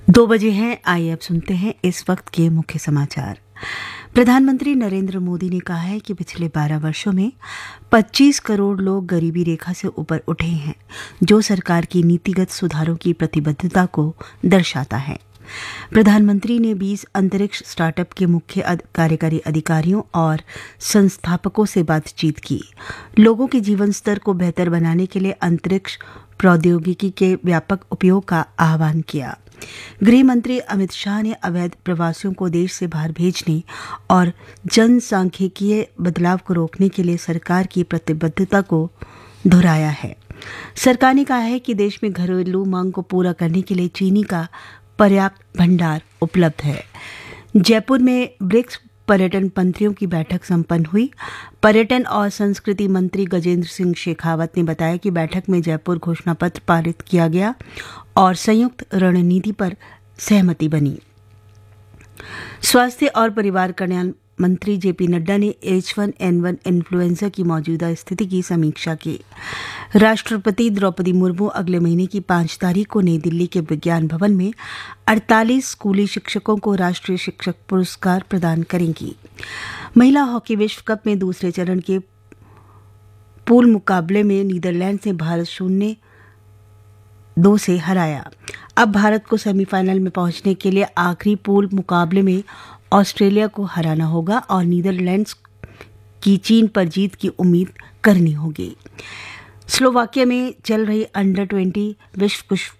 2 बजे हैं। आइए अब सुनते हैं इस वक्त के मुख्य समाचार। प्रधानमंत्री नरेंद्र मोदी ने कहा है कि पिछले 12 वर्षों में 25 करोड़ लोग गरीबी रेखा से ऊपर उठे हैं, जो सरकार की नीतिगत सुधारों की प्रतिबद्धता को दर्शाता है। प्रधानमंत्री ने 20 अंतरिक्ष स्टार्टअप के मुख्य कार्यकारी अधिकारियों और संस्थापकों से बातचीत की। लोगों के जीवन स्तर को बेहतर बनाने के लिए अंतरिक्ष प्रौद्योगिकी के व्यापक उपयोग का आह्वान किया। गृह मंत्री अमित शाह ने अवैध प्रवासियों को देश से बाहर भेजने और जनसांख्यिकीय बदलाव को रोकने के लिए सरकार की प्रतिबद्धता को दोहराया है। सरकार ने कहा है कि देश में घरेलू मांग को पूरा करने के लिए चीनी का पर्याप्त भंडार उपलब्ध है। जयपुर में ब्रिक्स पर्यटन मंत्रियों की बैठक संपन्न हुई। पर्यटन और संस्कृति मंत्री गजेंद्र सिंह शेखावत ने बताया कि बैठक में जयपुर घोषणा पत्र पारित किया गया और संयुक्त रणनीति पर सहमति बनी। स्वास्थ्य और परिवार कल्याण मंत्री जेपी नड्डा ने H1N1 इन्फ्लुएंजा की मौजूदा स्थिति की समीक्षा की। राष्ट्रपति द्रौपदी मुर्मू अगले महीने की 5 तारीख को नई दिल्ली के विज्ञान भवन में 48 स्कूली शिक्षकों को राष्ट्रीय शिक्षक पुरस्कार प्रदान करेंगी। महिला हॉकी विश्व कप में दूसरे चरण के पूल मुकाबले में नीदरलैंड्स ने भारत 0-2 से हराया। अब भारत को सेमीफाइनल में पहुंचने के लिए आखिरी पूल मुकाबले में ऑस्ट्रेलिया को हराना होगा और नीदरलैंड्स की चीन पर जीत की उम्मीद करनी होगी। स्लोवाकिया में चल रही अंडर 20 विश्व